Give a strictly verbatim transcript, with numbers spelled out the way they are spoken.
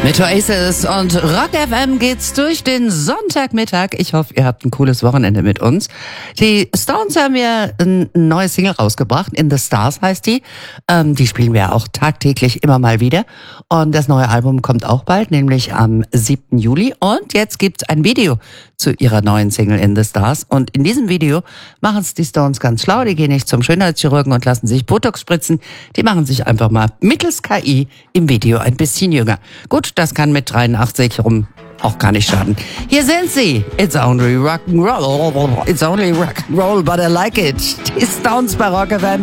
Mit Oasis und Rock F M geht's durch den Sonntagmittag. Ich hoffe, ihr habt ein cooles Wochenende mit uns. Die Stones haben ja ein neues Single rausgebracht. In the Stars heißt die. Ähm, die spielen wir auch tagtäglich immer mal wieder. Und das neue Album kommt auch bald, nämlich am siebten Juli. Und jetzt gibt's ein Video zu ihrer neuen Single In the Stars. Und in diesem Video machen es die Stones ganz schlau. Die gehen nicht zum Schönheitschirurgen und lassen sich Botox spritzen. Die machen sich einfach mal mittels K I im Video ein bisschen jünger. Gut, das kann mit dreiundachtzig rum auch gar nicht schaden. Hier sind sie. It's only rock and roll. It's only rock and roll, but I like it. Die Stones bei Rock F M.